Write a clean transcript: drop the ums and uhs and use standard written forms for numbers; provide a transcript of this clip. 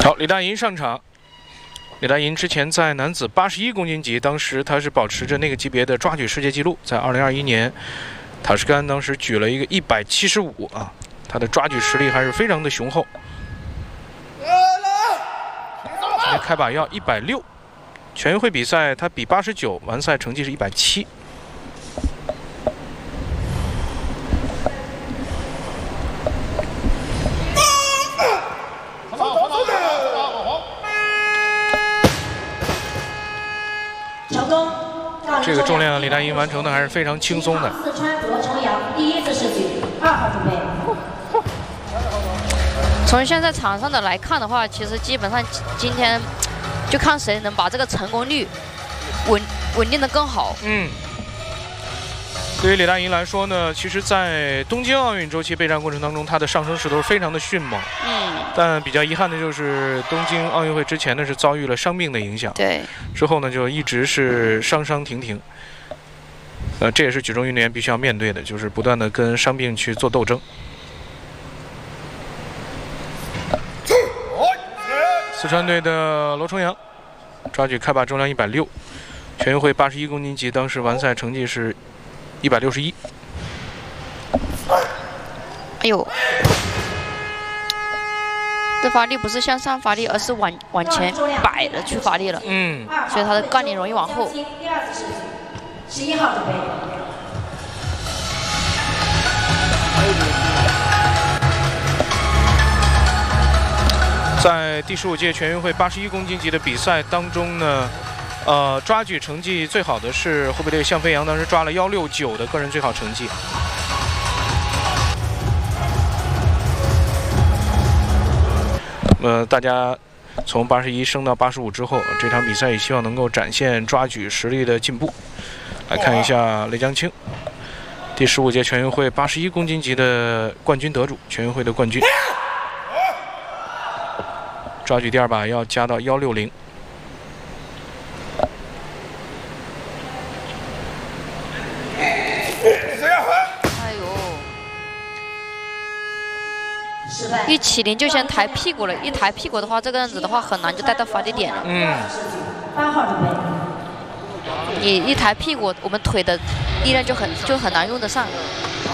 好，李大银上场。李大银之前在男子81公斤级，当时他是保持着那个级别的抓举世界纪录，在2021年，塔什干当时举了一个175啊，他的抓举实力还是非常的雄厚。今天开把要160，全运会比赛他比89，完赛成绩是170。 这个重量李大银完成的还是非常轻松的。 四川罗重阳第一次试举，2号准备。 从现在场上的来看的话，其实基本上今天就看谁能把这个成功率稳定的更好。 对于李大银来说呢，其实，在东京奥运周期备战过程当中，他的上升势头非常的迅猛。但比较遗憾的就是东京奥运会之前呢是遭遇了伤病的影响。 对。之后呢就一直是伤停停。这也是举重运动员必须要面对的，就是不断的跟伤病去做斗争。四川队的罗重阳抓举开把重量160，全运会81公斤级，当时完赛成绩是161。 哎呦，这发力不是向上发力，而是往前摆的去发力了。所以他的杠铃容易往后。 11号准备。 在第15届全运会81公斤级的比赛当中呢，抓举成绩最好的是后备队向飞扬，当时抓了169的个人最好成绩。大家从81升到85之后，这场比赛也希望能够展现抓举实力的进步。来看一下雷江青，第15届全运会81公斤级的冠军得主，全运会的冠军。抓举第2把要加到160。 哎呦！一起灵就先抬屁股了，一抬屁股的话，这个样子的话很难就带到发力点了。 8号准备。 你一抬屁股，我们腿的力量就很难用得上。